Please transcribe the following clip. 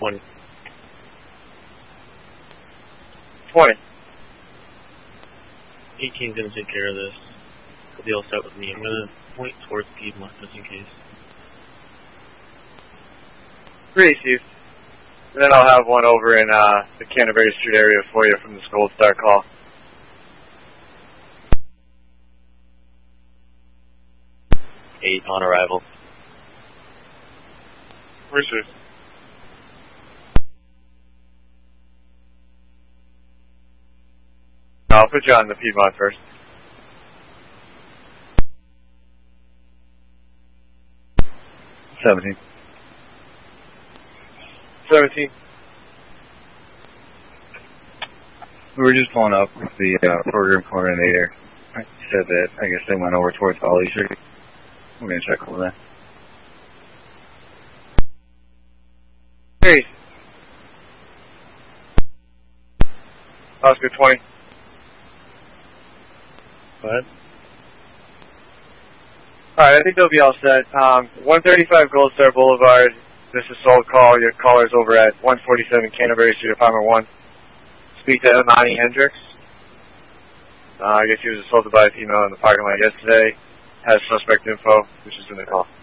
20. 20. 18's going to take care of this. He'll be all set with me. I'm going to point towards Piedmont just in case. 3, Steve. And then I'll have one over in the Canterbury Street area for you from this Gold Star call. Eight on arrival. Roosters. I'll put you on the Piedmont first. $17. 17. We were just pulling up with the program coordinator. He said that I guess they went over towards Holly Street. We're going to check over there. Hey. Oscar 20. Go ahead. Alright, I think they'll be all set. 135 Gold Star Boulevard. This is Sold Call. Your caller's over at 147 Canterbury Street, Apartment 1. Speak to Imani Hendricks. I guess he was assaulted by a female in the parking lot yesterday. Has suspect info, which is in the call.